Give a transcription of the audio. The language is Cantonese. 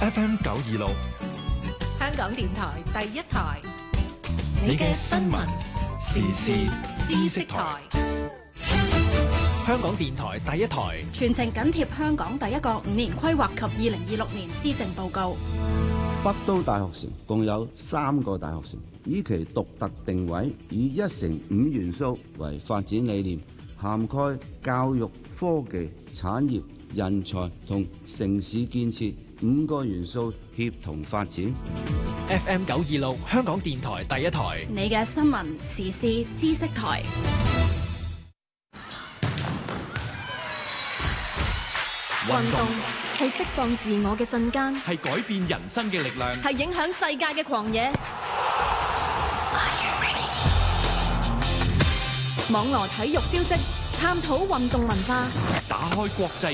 FM 926， 香港電台第一台， 你嘅新聞時事知識台。香港電台第一台， 全程緊貼香港第一個5年規劃及2026年施政報告。 北都大學城共有3個大學城，以其獨特定位，以1乘5元素為發展理念，涵蓋教育、科技、產業、人才同城市建設5個元素協同發展。 FM 926，香港電台第一台， 你嘅新聞時事知識台。 運動係釋放自我嘅瞬間， 係改變人生嘅力量， 係影響世界嘅狂野。網羅體育消息，探討運動文化， 打開國際